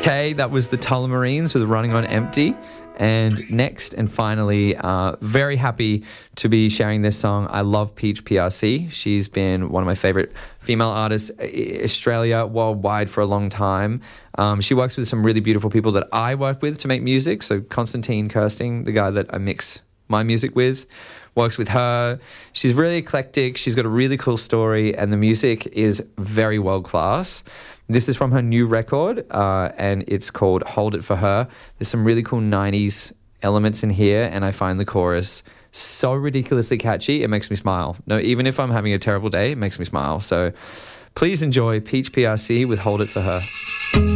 Okay, that was the Tullamarines with Running on Empty. And next and finally, very happy to be sharing this song. I love Peach PRC. She's been one of my favorite female artists, Australia, worldwide for a long time. She works with some really beautiful people that I work with to make music. So Constantine Kirsting, the guy that I mix my music with, works with her. She's really eclectic. She's got a really cool story, and the music is very world class. This is from her new record, and it's called Hold It For Her. There's some really cool 90s elements in here, and I find the chorus so ridiculously catchy, it makes me smile. No, even if I'm having a terrible day, it makes me smile. So please enjoy Peach PRC with Hold It For Her.